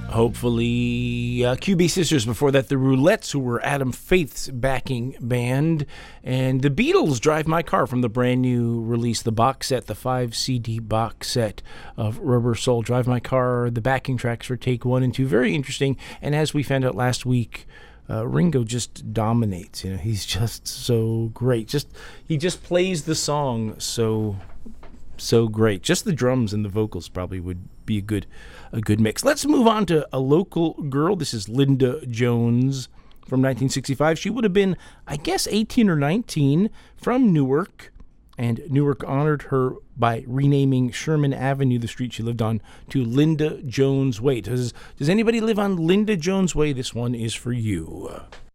Hopefully, QB Sisters before that, the Roulettes, who were Adam Faith's backing band, and the Beatles, Drive My Car, from the brand new release, the box set, the 5 CD box set of Rubber Soul. Drive My Car, the backing tracks for Take 1 and 2, very interesting, and as we found out last week, Ringo just dominates. He's just so great. He just plays the song so great. Just the drums and the vocals probably would be a good mix. Let's move on to a local girl. This is Linda Jones from 1965. She would have been, I guess, 18 or 19, from Newark, and Newark honored her by renaming Sherman Avenue, the street she lived on, to Linda Jones Way. Does anybody live on Linda Jones Way? This one is for you.